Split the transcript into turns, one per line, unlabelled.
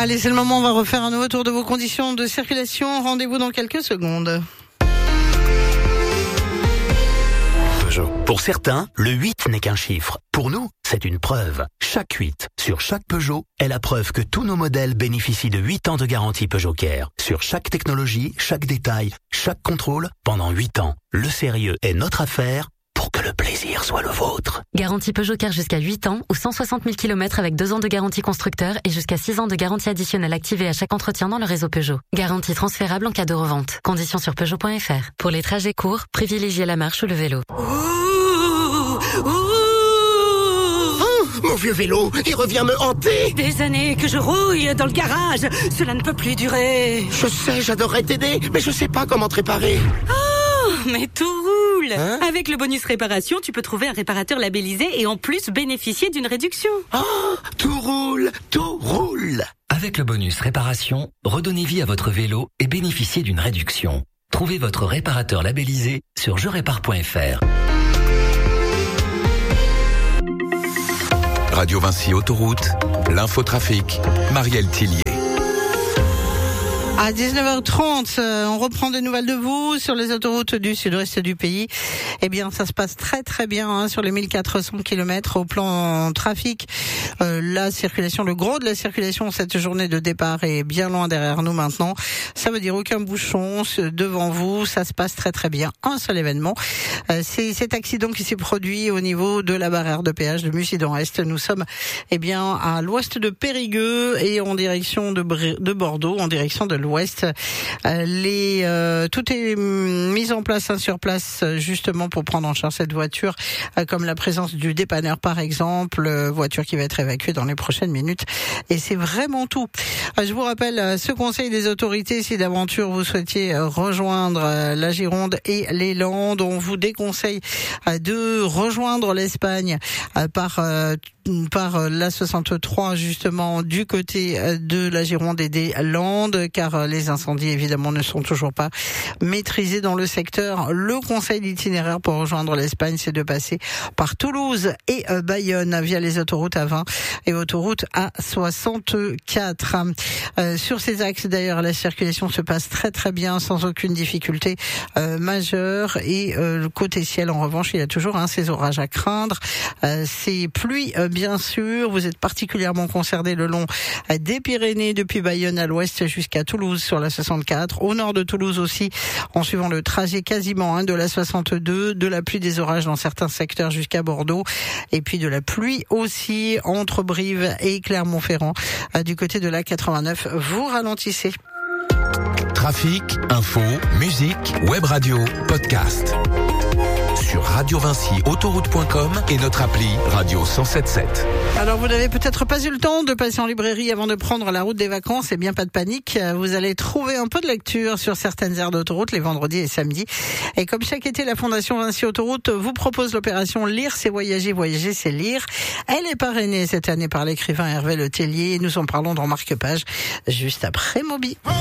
Allez, c'est le moment, on va refaire un nouveau tour de vos conditions de circulation. Rendez-vous dans quelques secondes.
Peugeot. Pour certains, le 8 n'est qu'un chiffre. Pour nous, c'est une preuve. Chaque 8 sur chaque Peugeot est la preuve que tous nos modèles bénéficient de 8 ans de garantie Peugeot Care. Sur chaque technologie, chaque détail, chaque contrôle, pendant 8 ans. Le sérieux est notre affaire pour que le plaisir soit le vôtre.
Garantie Peugeot Care jusqu'à 8 ans ou 160 000 km avec 2 ans de garantie constructeur et jusqu'à 6 ans de garantie additionnelle activée à chaque entretien dans le réseau Peugeot. Garantie transférable en cas de revente. Conditions sur Peugeot.fr. Pour les trajets courts, privilégiez la marche ou le vélo.
Mon vieux vélo, il revient me hanter.
Des années que je rouille dans le garage. Cela ne peut plus durer.
Je sais, j'adorerais t'aider, mais je sais pas comment te réparer.
Oh, mais tout roule.
Hein?
Avec le bonus réparation, tu peux trouver un réparateur labellisé et en plus bénéficier d'une réduction.
Oh, tout roule, tout roule.
Avec le bonus réparation, redonnez vie à votre vélo et bénéficiez d'une réduction. Trouvez votre réparateur labellisé sur jerépare.fr.
Radio Vinci Autoroute, l'infotrafic, Marielle Tillier.
À 19h30, on reprend des nouvelles de vous sur les autoroutes du sud-ouest du pays. Eh bien, ça se passe très très bien sur les 1400 km au plan trafic. La circulation, le gros de la circulation cette journée de départ est bien loin derrière nous maintenant. Ça veut dire aucun bouchon devant vous. Ça se passe très très bien. Un seul événement, c'est cet accident qui s'est produit au niveau de la barrière de péage de Mussidan-Est. Nous sommes bien à l'ouest de Périgueux et en direction de Bordeaux, en direction de l'ouest. Tout est mis en place sur place justement pour prendre en charge cette voiture, comme la présence du dépanneur par exemple, voiture qui va être évacuée dans les prochaines minutes. Et c'est vraiment tout. Je vous rappelle ce conseil des autorités, si d'aventure vous souhaitiez rejoindre la Gironde et les Landes, on vous déconseille de rejoindre l'Espagne par la 63 justement du côté de la Gironde et des Landes, car les incendies évidemment ne sont toujours pas maîtrisés dans le secteur. Le conseil d'itinéraire pour rejoindre l'Espagne, c'est de passer par Toulouse et Bayonne via les autoroutes A20 et autoroute A64. Sur ces axes d'ailleurs, la circulation se passe très très bien sans aucune difficulté majeure, et le côté ciel en revanche, il y a toujours ces orages à craindre, ces pluies bien sûr. Vous êtes particulièrement concernés le long des Pyrénées depuis Bayonne à l'ouest jusqu'à Toulouse sur la 64, au nord de Toulouse aussi en suivant le trajet quasiment de la 62, de la pluie, des orages dans certains secteurs jusqu'à Bordeaux, et puis de la pluie aussi entre Brive et Clermont-Ferrand du côté de la 89. Vous ralentissez.
Trafic, info, musique, web radio, podcast. Sur radiovinciautoroute.com et notre appli Radio 107.7.
Alors vous n'avez peut-être pas eu le temps de passer en librairie avant de prendre la route des vacances, eh bien pas de panique, vous allez trouver un peu de lecture sur certaines aires d'autoroute les vendredis et samedis. Et comme chaque été, la Fondation Vinci Autoroute vous propose l'opération Lire c'est voyager, voyager c'est lire. Elle est parrainée cette année par l'écrivain Hervé Le Tellier. Nous en parlons dans Marque-Page juste après Moby.